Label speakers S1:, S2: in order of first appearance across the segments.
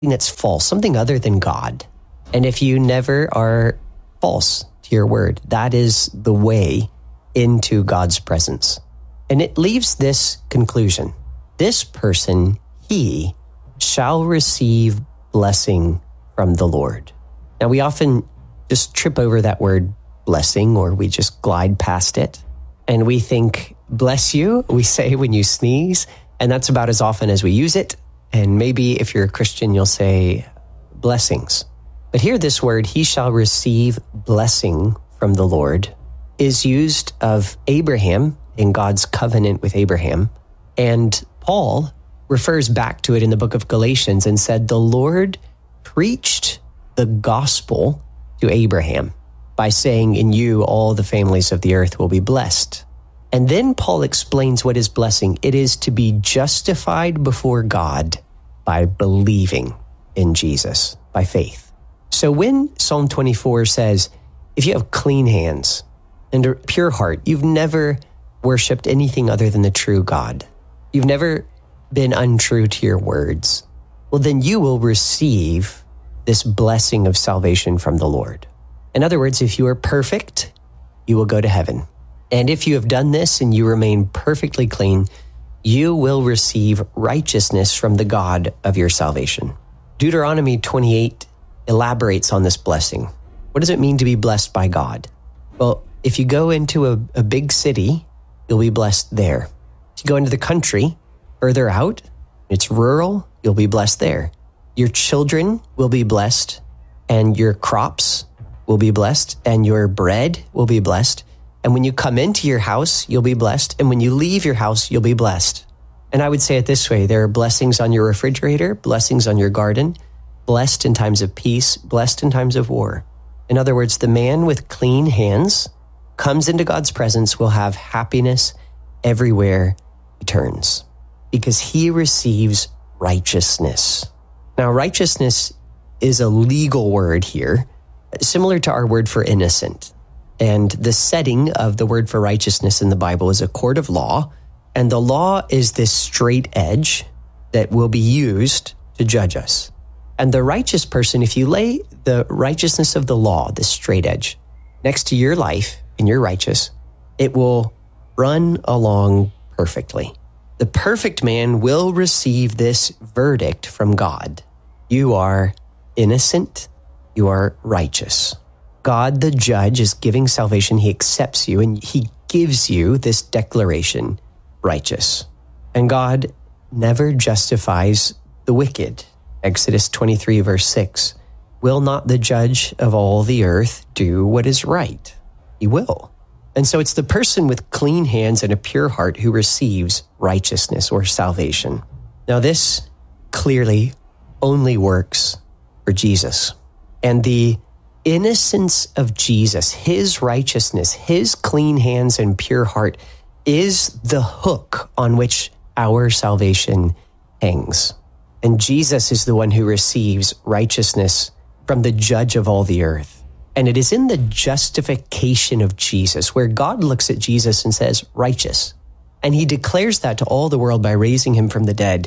S1: that's false, something other than God. And if you never are false to your word, that is the way into God's presence. And it leaves this conclusion: this person, he shall receive blessing from the Lord. Now, we often just trip over that word blessing, or we just glide past it. And we think, bless you, we say when you sneeze, and that's about as often as we use it. And maybe if you're a Christian, you'll say blessings. But here, this word, he shall receive blessing from the Lord, is used of Abraham in God's covenant with Abraham. And Paul refers back to it in the book of Galatians and said, the Lord preached the gospel to Abraham by saying, in you, all the families of the earth will be blessed. And then Paul explains what is blessing. It is to be justified before God by believing in Jesus, by faith. So when Psalm 24 says, if you have clean hands and a pure heart, you've never worshiped anything other than the true God, you've never been untrue to your words, well, then you will receive this blessing of salvation from the Lord. In other words, if you are perfect, you will go to heaven. And if you have done this and you remain perfectly clean, you will receive righteousness from the God of your salvation. Deuteronomy 28 elaborates on this blessing. What does it mean to be blessed by God? Well, if you go into a big city, you'll be blessed there. If you go into the country, further out, it's rural, you'll be blessed there. Your children will be blessed, and your crops will be blessed, and your bread will be blessed. And when you come into your house, you'll be blessed. And when you leave your house, you'll be blessed. And I would say it this way: there are blessings on your refrigerator, blessings on your garden, blessed in times of peace, blessed in times of war. In other words, the man with clean hands comes into God's presence will have happiness everywhere he turns, because he receives righteousness. Now, righteousness is a legal word here, similar to our word for innocent. And the setting of the word for righteousness in the Bible is a court of law. And the law is this straight edge that will be used to judge us. And the righteous person, if you lay the righteousness of the law, this straight edge, next to your life and you're righteous, it will run along perfectly. The perfect man will receive this verdict from God: you are innocent, you are righteous. God, the judge, is giving salvation. He accepts you and he gives you this declaration, righteous. And God never justifies the wicked. Exodus 23, verse 6. Will not the judge of all the earth do what is right? He will. And so it's the person with clean hands and a pure heart who receives righteousness or salvation. Now, this clearly only works for Jesus. And the innocence of Jesus, his righteousness, his clean hands and pure heart is the hook on which our salvation hangs. And Jesus is the one who receives righteousness from the judge of all the earth. And it is in the justification of Jesus where God looks at Jesus and says, righteous. And he declares that to all the world by raising him from the dead.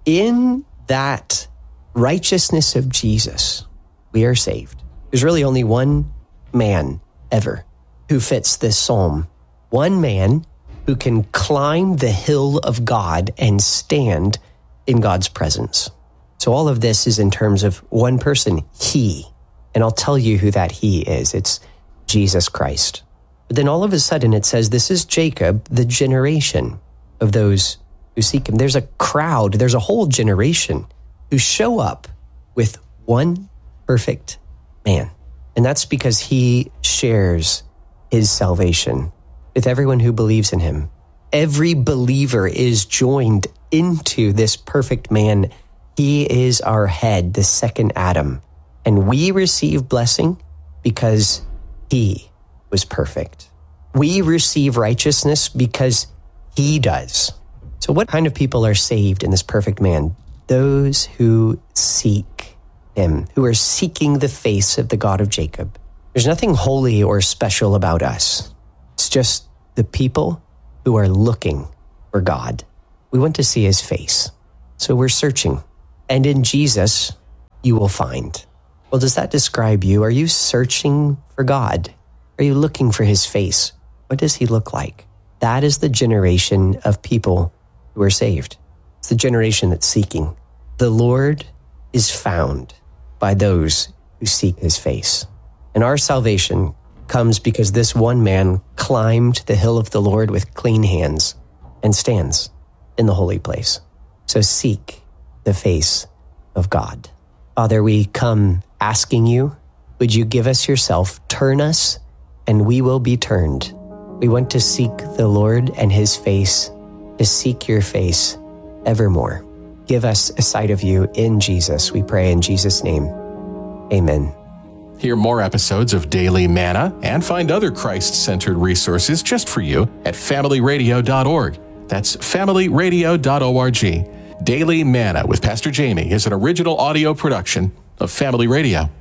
S1: In that righteousness of Jesus, we are saved. There's really only one man ever who fits this psalm. One man who can climb the hill of God and stand in God's presence. So all of this is in terms of one person, he. And I'll tell you who that he is. It's Jesus Christ. But then all of a sudden it says, this is Jacob, the generation of those who seek him. There's a crowd, there's a whole generation who show up with one perfect man. And that's because he shares his salvation with everyone who believes in him. Every believer is joined into this perfect man. He is our head, the second Adam. And we receive blessing because he was perfect. We receive righteousness because he does. So what kind of people are saved in this perfect man? Those who seek him, who are seeking the face of the God of Jacob. There's nothing holy or special about us. It's just the people who are looking for God. We want to see his face. So we're searching. And in Jesus, you will find. Well, does that describe you? Are you searching for God? Are you looking for his face? What does he look like? That is the generation of people who are saved. It's the generation that's seeking. The Lord is found by those who seek his face. And our salvation comes because this one man climbed the hill of the Lord with clean hands and stands in the holy place. So seek the face of God. Father, we come asking you, would you give us yourself, turn us, and we will be turned. We want to seek the Lord and his face, to seek your face evermore. Give us a sight of you in Jesus, we pray in Jesus' name. Amen.
S2: Hear more episodes of Daily Manna and find other Christ-centered resources just for you at familyradio.org. That's familyradio.org. Daily Manna with Pastor Jamie is an original audio production of Family Radio.